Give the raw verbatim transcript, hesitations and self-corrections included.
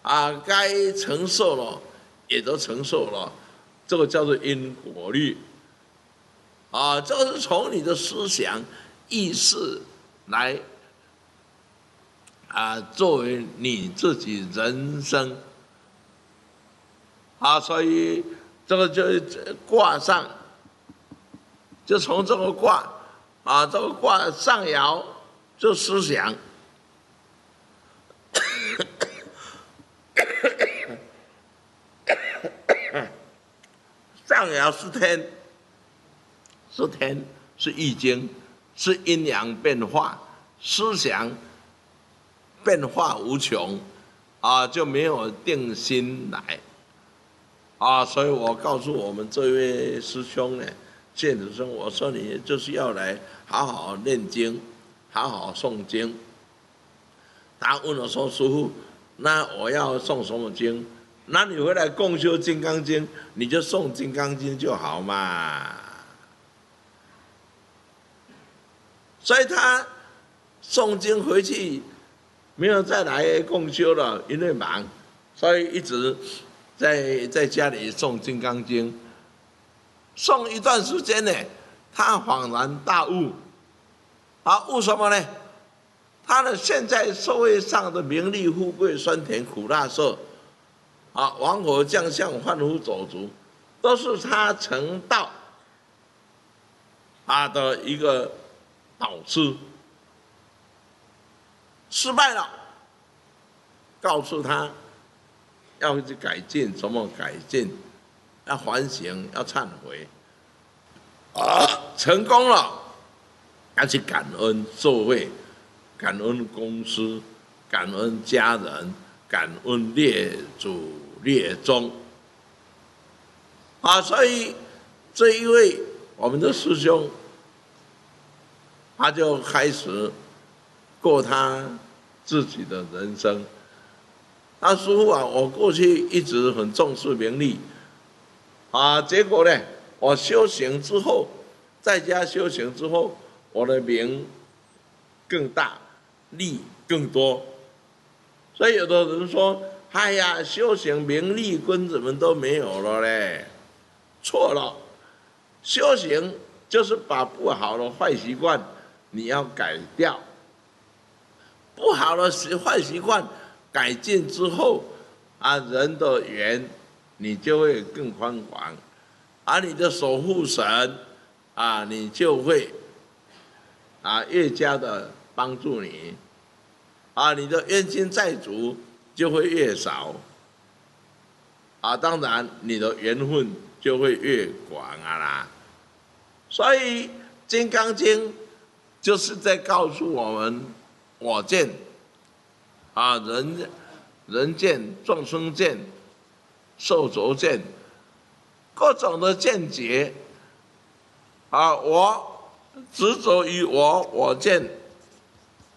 啊，该承受了也都承受了，这个叫做因果律。啊，这个是从你的思想意识来啊，作为你自己人生啊，所以这个就卦上，就从这个卦啊，这个卦上爻就思想。上爻是天，是天，是易经，是阴阳变化，思想变化无穷，啊，就没有定心来，啊，所以我告诉我们这位师兄呢，谢子兄，我说你就是要来好好念经，好好诵经。他问我说：“师父，那我要诵什么经？”那你回来共修《金刚经》，你就诵《金刚经》就好嘛。所以他诵经回去没有再来共修了，因为忙，所以一直在在家里诵《金刚经》。诵一段时间呢，他恍然大悟，啊，悟什么呢？他的现在社会上的名利富贵酸甜苦辣涩。啊，王侯将相贩夫走卒，都是他成道他的一个导师。失败了，告诉他要去改进，怎么改进？要反省，要忏悔。啊，成功了，要去感恩社会，感恩公司，感恩家人，感恩列祖列宗。啊，所以这一位我们的师兄，他就开始过他自己的人生。他师父啊，我过去一直很重视名利，啊，结果呢，我修行之后，在家修行之后，我的名更大，利更多。所以有的人说：“哎呀，修行名利君子们都没有了嘞。”错了，修行就是把不好的坏习惯你要改掉，不好的坏习惯改进之后，啊，人的缘你就会更宽广，而你的守护神啊，你就会啊越加的帮助你，啊，你的冤亲债主就会越少，啊，当然你的缘分就会越广啊啦。所以《金刚经》就是在告诉我们，我见啊人人见、众生见、寿者见，各种的见解啊，我执着于我我见